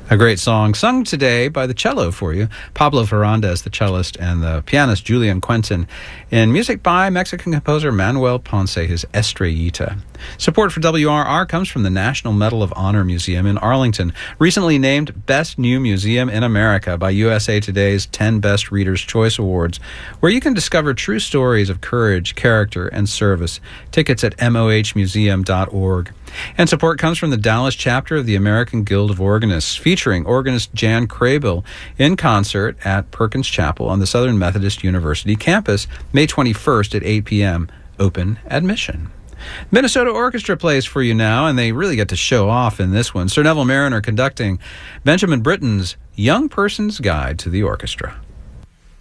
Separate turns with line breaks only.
A great song sung today by the cello for you. Pablo Ferrandez, the cellist, and the pianist Julian Quentin, in music by Mexican composer Manuel Ponce, his Estrellita. Support for WRR comes from the National Medal of Honor Museum in Arlington, recently named Best New Museum in America by USA Today's 10 Best Readers' Choice Awards, where you can discover true stories of courage, character, and service. Tickets at mohmuseum.org. And support comes from the Dallas chapter of the American Guild of Organists, featuring organist Jan Craybill in concert at Perkins Chapel on the Southern Methodist University campus, May 21st at 8 p.m. Open admission. Minnesota Orchestra plays for you now, and they really get to show off in this one. Sir Neville Marriner conducting Benjamin Britten's Young Person's Guide to the Orchestra.